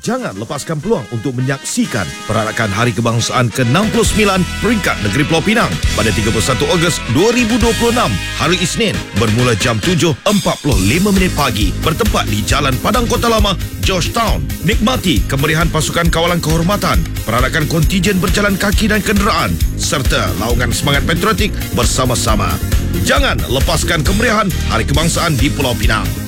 Jangan lepaskan peluang untuk menyaksikan perarakan Hari Kebangsaan ke-69 peringkat Negeri Pulau Pinang pada 31 Ogos 2026, hari Isnin, bermula jam 7.45 pagi, bertempat di Jalan Padang Kota Lama, Georgetown. Nikmati kemeriahan pasukan kawalan kehormatan, perarakan kontijen berjalan kaki dan kenderaan, serta laungan semangat patriotik bersama-sama. Jangan lepaskan kemeriahan Hari Kebangsaan di Pulau Pinang.